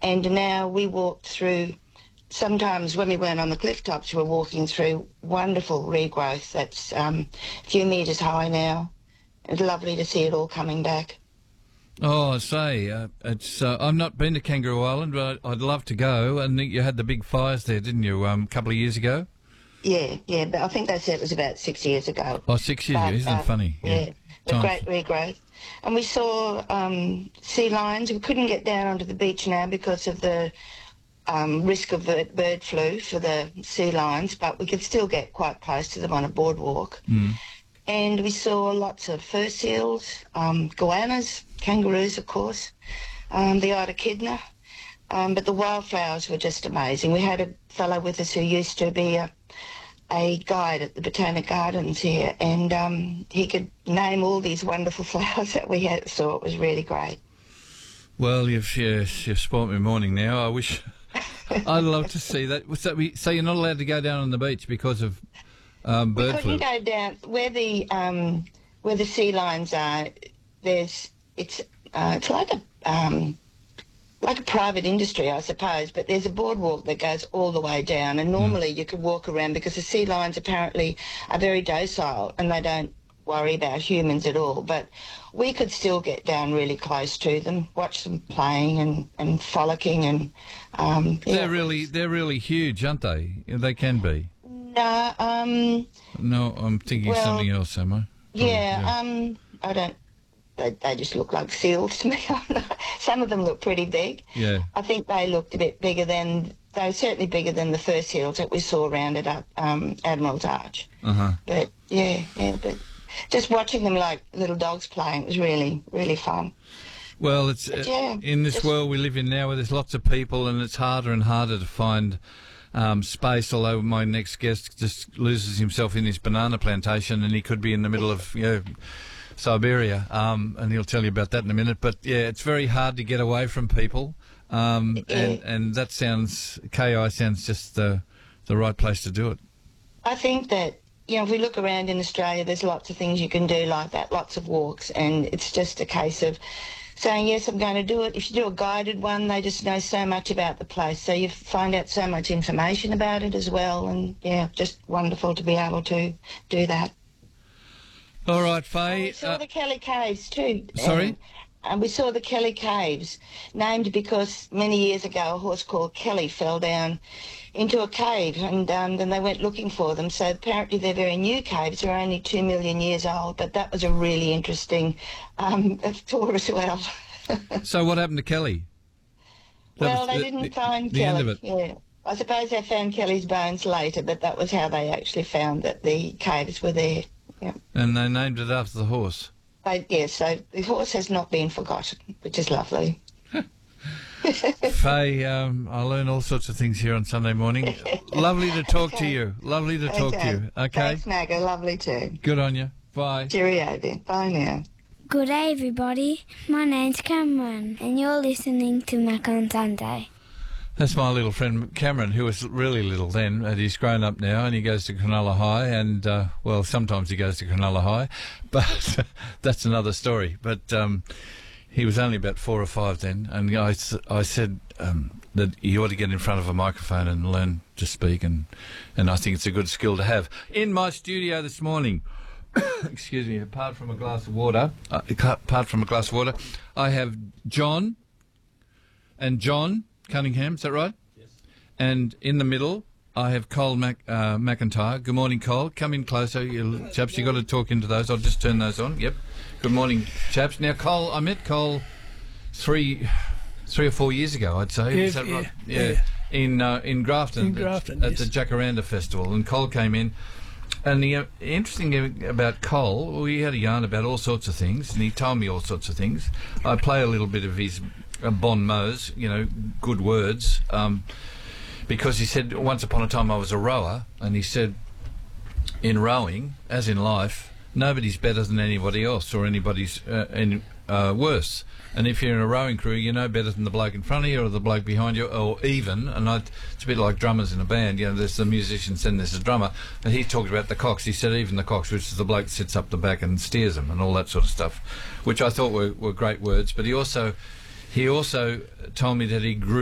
And now we walk through, sometimes when we weren't on the cliff tops, we're walking through wonderful regrowth that's a few metres high now. It's lovely to see it all coming back. Oh, I say, I've not been to Kangaroo Island, but I'd love to go. And you had the big fires there, didn't you, a couple of years ago? Yeah, but I think they said it was about 6 years ago. Oh, 6 years ago, isn't it funny? Yeah, the great regrowth. And we saw sea lions. We couldn't get down onto the beach now because of the risk of bird flu for the sea lions, but we could still get quite close to them on a boardwalk. And we saw lots of fur seals, goannas, kangaroos, of course, the echidna, but the wildflowers were just amazing. We had a fellow with us who used to be a guide at the Botanic Gardens here, and he could name all these wonderful flowers that we saw. It was really great. Well, you've spoilt my morning now. I wish I'd love to see that. So you're not allowed to go down on the beach because of bird flu? We couldn't go down where the sea lions are. It's like a private industry, I suppose, but there's a boardwalk that goes all the way down, and normally you could walk around because the sea lions apparently are very docile and they don't worry about humans at all. But we could still get down really close to them, watch them playing and frolicking, and they're really huge, aren't they? They can be. No, no, I'm thinking something else, am I? I don't. They just look like seals to me. Some of them look pretty big. Yeah. I think they looked a bit bigger they were certainly bigger than the fur seals that we saw around at Admiral's Arch. But but just watching them like little dogs playing, it was really, really fun. Well, it's in this world we live in now where there's lots of people and it's harder and harder to find space, although my next guest just loses himself in his banana plantation and he could be in the middle of, Siberia, and he'll tell you about that in a minute. But yeah, it's very hard to get away from people, and that KI sounds just the right place to do it. I think that if we look around in Australia, there's lots of things you can do like that, lots of walks, and it's just a case of saying yes, I'm going to do it. If you do a guided one, they just know so much about the place, so you find out so much information about it as well, and just wonderful to be able to do that. All right, Faye. We saw the Kelly Caves too. Sorry? And we saw the Kelly Caves, named because many years ago a horse called Kelly fell down into a cave, and then they went looking for them. So apparently they're very new caves. They're only 2 million years old, but that was a really interesting tour as well. So what happened to Kelly? Well, they didn't find Kelly. End of it. Yeah. I suppose they found Kelly's bones later, but that was how they actually found that the caves were there. Yeah. And they named it after the horse? So the horse has not been forgotten, which is lovely. Faye, I learn all sorts of things here on Sunday morning. Lovely to talk to you. Lovely to talk to you. Okay? Thanks, Magga. Lovely too. Good on you. Bye. Cheerio then. Bye now. Good day, everybody. My name's Cameron, and you're listening to Mac on Sunday. That's my little friend Cameron, who was really little then, and he's grown up now, and he goes to Cronulla High, and, sometimes he goes to Cronulla High, but that's another story. But he was only about 4 or 5 then, and I said that you ought to get in front of a microphone and learn to speak, and I think it's a good skill to have. In my studio this morning, excuse me, apart from a glass of water, I have John Cunningham, is that right? Yes. And in the middle, I have Cole McIntyre. Good morning, Cole. Come in closer, you chaps. You've got to talk into those. I'll just turn those on. Yep. Good morning, chaps. Now, Cole, I met Cole three or 4 years ago, I'd say. Is that right? Yeah. In Grafton. At the Jacaranda Festival. And Cole came in. And the interesting thing about Cole, we had a yarn about all sorts of things, and he told me all sorts of things. I play a little bit of his bon mots, good words, because he said, once upon a time I was a rower, and he said, in rowing, as in life, nobody's better than anybody else, or anybody's worse. And if you're in a rowing crew, you know better than the bloke in front of you or the bloke behind you, or even, it's a bit like drummers in a band, there's the musicians and there's the drummer, and he talked about the cocks. He said even the cocks, which is the bloke that sits up the back and steers them and all that sort of stuff, which I thought were great words. But he also told me that he grew